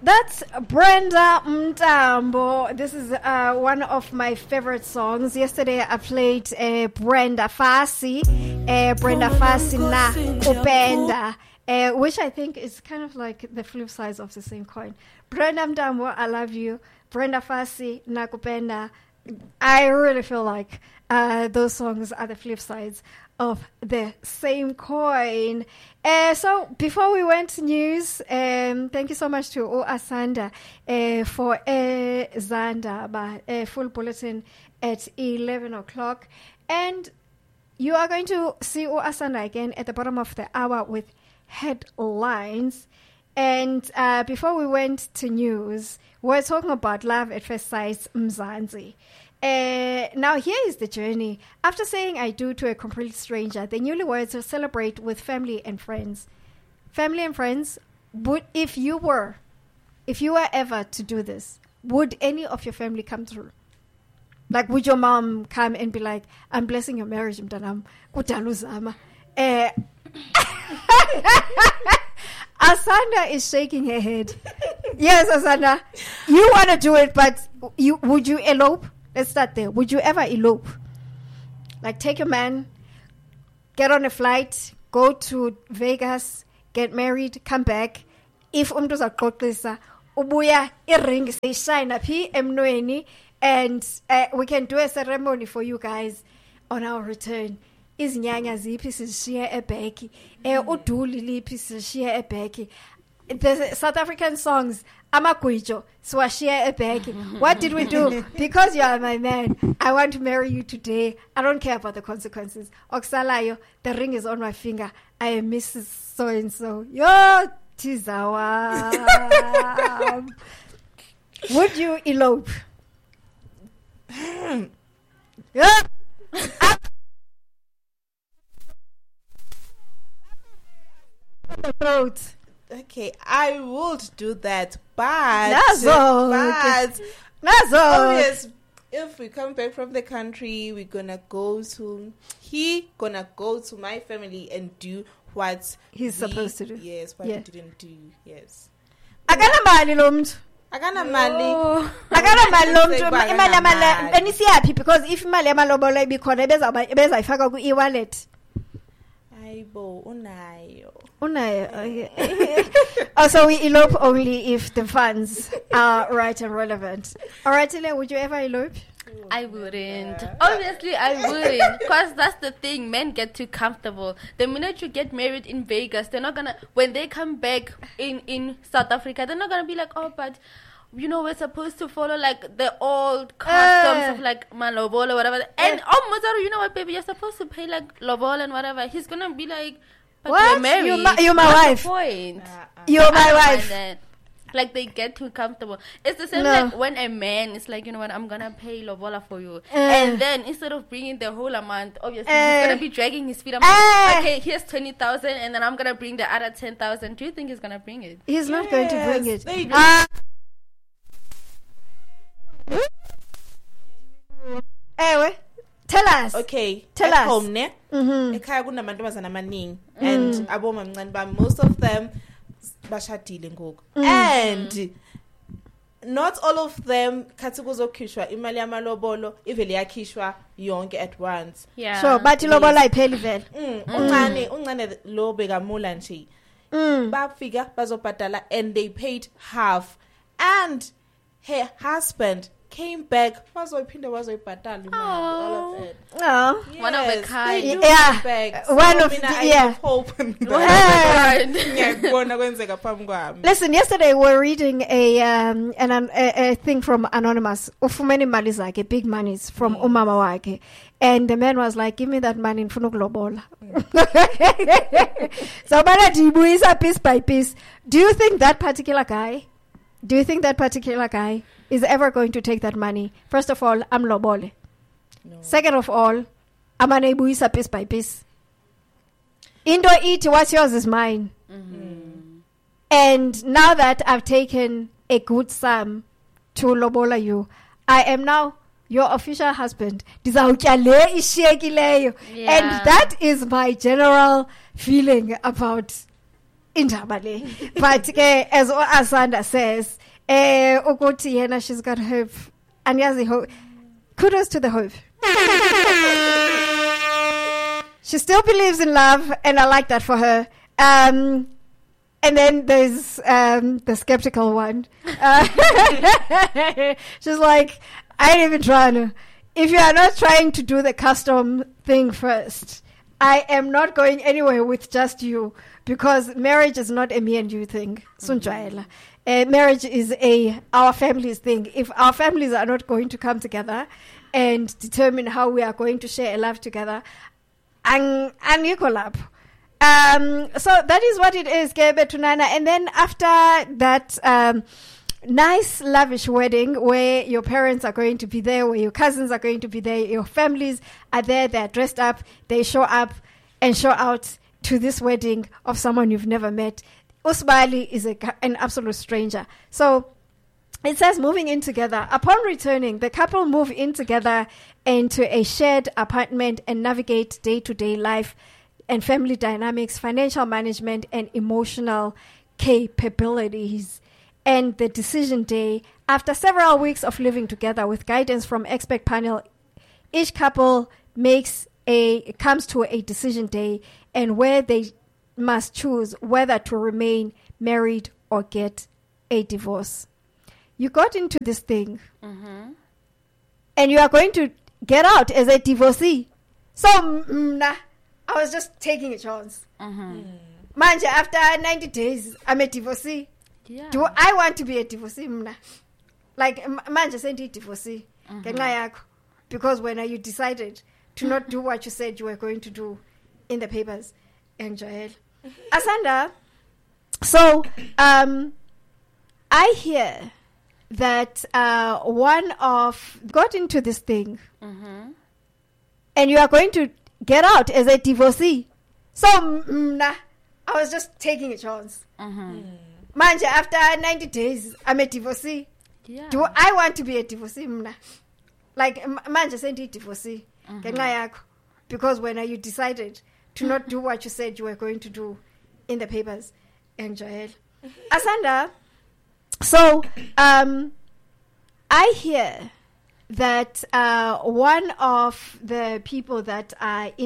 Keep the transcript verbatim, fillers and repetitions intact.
That's Brenda Mtambo. This is uh, one of my favorite songs. Yesterday I played uh, Brenda Fassie, uh, Brenda Fassie na Kupenda, uh, which I think is kind of like the flip side of the same coin. Brenda Mtambo, I love you. Brenda Fassie na Kupenda. I really feel like uh, those songs are the flip sides of the same coin. Uh, so before we went to news, um, thank you so much to O Asanda uh, for uh, Zanda, but a full bulletin at eleven o'clock. And you are going to see O Asanda again at the bottom of the hour with headlines. And uh, before we went to news, we're talking about Love at First Sight Mzansi. Uh, now, here is the journey. After saying I do to a complete stranger, the newlyweds will celebrate with family and friends. Family and friends, would if you were, if you were ever to do this, would any of your family come through? Like, would your mom come and be like, I'm blessing your marriage, mtanam, kutaluzama. Uh, Asanda is shaking her head. Yes, Asanda, you want to do it, but you would you elope? Let's start there. Would you ever elope? Like, take your man, get on a flight, go to Vegas, get married, come back. If umntu zaxoxisa, ubuya iring seyishine phi emnweni, and uh, we can do a ceremony for you guys on our return. Izinyanya ziphi sizishiya eBheki, eh uduli liphi sizishiya eBheki. The South African songs, Amagwijo, Swashia Ebeki. What did we do? Because you are my man, I want to marry you today. I don't care about the consequences. Oksalayo, the ring is on my finger. I am Missus So-and-so. Yo, Tizawa. Would you elope? Yeah. Throat. Okay, I would do that, but Nazo. but Nazo. obvious, if we come back from the country, we're gonna go to he gonna go to my family and do what he's we, supposed to do. Yes, what yeah. he didn't do. Yes. Akana mali lo mntu. Akana mali. Akana mali lo mntu. Imali amala. Benisi happy because if imali amalobola ibikhona beza beza ifaka ku e-wallet. Aibo unayo. Unayo. Okay. Also, we elope only if the funds are right and relevant. All right, Tilia, would you ever elope? I wouldn't. Obviously, I wouldn't. Because that's the thing. Men get too comfortable. The minute you get married in Vegas, they're not going to... When they come back in, in South Africa, they're not going to be like, oh, but... You know, we're supposed to follow, like, the old customs uh, of, like, malobola or whatever. And, uh, oh, Mazaru, you know what, baby? You're supposed to pay, like, lobola and whatever. He's going to be like, but what? You're married. You're my, you're my What's wife. The point? Uh, uh, you're my wife. Like, they get too comfortable. It's the same, no. like, when a man is like, you know what, I'm going to pay lobola for you. Uh, and then, instead of bringing the whole amount, obviously, uh, he's going to be dragging his feet. I'm uh, like, okay, here's twenty thousand, and then I'm going to bring the other ten thousand. Do you think he's going to bring it? He's yes, not going to bring it. They do. Uh, Ewe, tell us. Okay, tell at us. home, ne? Mhm. Ekhaya kunamantombazana amaningi and abomamncane bami, most of them bashadile ngoku. And not all of them khathi kuzokhishwa imali yamalobolo ivele yakhishwa yonke at once. Yeah. So bathi lobola ayipheli vele. Mm, uncane uncane lo bekamula nje. Mm. Bafika bazobhadala and they paid half, and her husband came back, wazoyiphinda wazoyibhadala imali, all of it. Oh. Yes, one of a kind. They do yeah. back. So one of mina, the, I yeah. hope. Listen, yesterday we were reading a um an, an a, a thing from Anonymous. Ufumene mali zakhe, big monies from mm. umama wakhe. And the man was like, give me that money in Funuklobola. So Bana piece by piece. Do you think that particular guy Do you think that particular guy is ever going to take that money? First of all, I'm lobole. No. Second of all, I'm anabuisa piece by piece. Indo eat, what's yours is mine. Mm-hmm. And now that I've taken a good sum to lobola you, I am now your official husband. Yeah. And that is my general feeling about indaba le. But ke as Asanda says, eh ukuthi yena she's got hope. Anyazi hope. Kudos to the hope. She still believes in love, and I like that for her. Um, and then there's um, the skeptical one. Uh, she's like, I ain't even trying. If you are not trying to do the custom thing first, I am not going anywhere with just you, because marriage is not a me and you thing. Mm-hmm. Uh, marriage is a our families thing. If our families are not going to come together and determine how we are going to share a life together, and and collab. Um, so that is what it is, Kebe Tunana. And then after that um, nice, lavish wedding where your parents are going to be there, where your cousins are going to be there, your families are there, they're dressed up, they show up and show out to this wedding of someone you've never met. Usbali is a, an absolute stranger. So it says moving in together. Upon returning, the couple move in together into a shared apartment and navigate day-to-day life and family dynamics, financial management, and emotional capabilities. And the decision day, after several weeks of living together with guidance from expert panel, each couple makes a comes to a decision day and where they must choose whether to remain married or get a divorce. You got into this thing, mm-hmm. and you are going to get out as a divorcee. So, mm, nah, I was just taking a chance. Mm-hmm. Mm. Manje, after ninety days, I'm a divorcee. Yeah. Do I want to be a divorcee? Mna? Like, manje, send it divorcee. Mm-hmm. Because when you decided to not do what you said you were going to do in the papers, and Joel. Asanda, so um, I hear that uh, one of got into this thing, mm-hmm. and you are going to get out as a divorcee. So, mm, nah, I was just taking a chance. Mm-hmm. Mm. Manje, after ninety days, I'm a divorcee. Yeah. Do I want to be a divorcee? Mna? Like, manje, send it divorcee. Mm-hmm. Because when you decided to not do what you said you were going to do in the papers, and Joel. Asanda, so um, I hear that uh, one of the people that are in